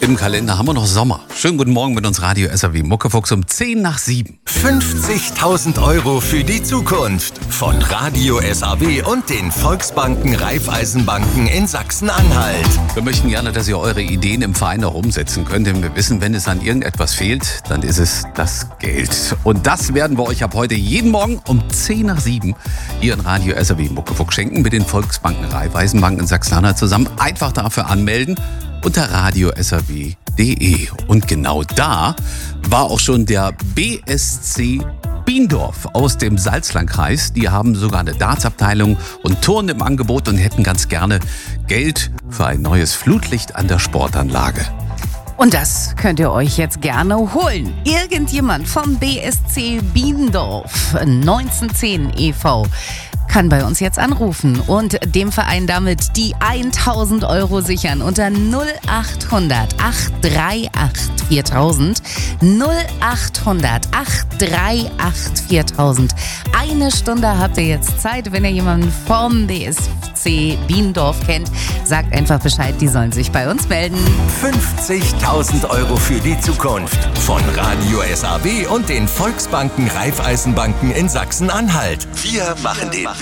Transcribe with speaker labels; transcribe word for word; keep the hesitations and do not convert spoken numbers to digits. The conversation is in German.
Speaker 1: im Kalender haben wir noch Sommer. Schönen guten Morgen mit uns Radio S R W Muckefuchs um zehn nach sieben.
Speaker 2: fünfzigtausend Euro für die Zukunft von Radio S R W und den Volksbanken Raiffeisenbanken in Sachsen-Anhalt.
Speaker 1: Wir möchten gerne, dass ihr eure Ideen im Verein auch umsetzen könnt, denn wir wissen, wenn es an irgendetwas fehlt, dann ist es das Geld. Und das werden wir euch ab heute jeden Morgen um zehn nach sieben hier in Radio S R W Muckefuchs schenken mit den Volksbanken Raiffeisenbanken in Sachsen-Anhalt zusammen. Einfach dafür anmelden unter radio s r w punkt d e. Und genau da war auch schon der B S C Biendorf aus dem Salzlandkreis. Die haben sogar eine Dartsabteilung und Turnen im Angebot und hätten ganz gerne Geld für ein neues Flutlicht an der Sportanlage.
Speaker 3: Und das könnt ihr euch jetzt gerne holen. Irgendjemand vom B S C Biendorf neunzehnhundertzehn e V kann bei uns jetzt anrufen und dem Verein damit die tausend Euro sichern unter null acht hundert acht drei acht viertausend. null acht hundert acht drei acht viertausend. Eine Stunde habt ihr jetzt Zeit, wenn ihr jemanden vom B S C Biendorf kennt. Sagt einfach Bescheid, die sollen sich bei uns melden.
Speaker 2: fünfzigtausend Euro für die Zukunft von Radio S R W und den Volksbanken Raiffeisenbanken in Sachsen-Anhalt. Wir machen den